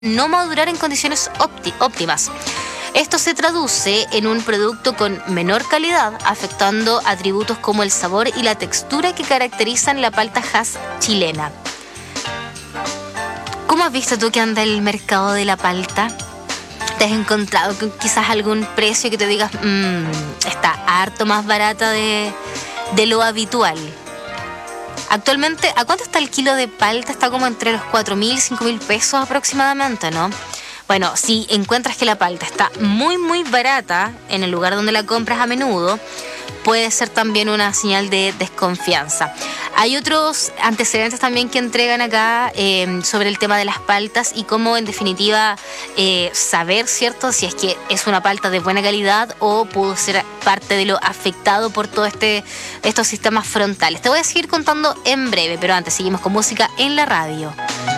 no madurar en condiciones óptimas. Esto se traduce en un producto con menor calidad, afectando atributos como el sabor y la textura que caracterizan la palta Hass chilena. ¿Cómo has visto tú que anda el mercado de la palta? ¿Te has encontrado con quizás algún precio que te digas, está harto más barata de lo habitual? Actualmente, ¿a cuánto está el kilo de palta? Está como entre los 4.000 y 5.000 pesos aproximadamente, ¿no? Bueno, si encuentras que la palta está muy, muy barata en el lugar donde la compras a menudo, puede ser también una señal de desconfianza. Hay otros antecedentes también que entregan acá sobre el tema de las paltas y cómo en definitiva saber, ¿cierto?, si es que es una palta de buena calidad o pudo ser parte de lo afectado por todo estos sistemas frontales. Te voy a seguir contando en breve, pero antes seguimos con música en la radio.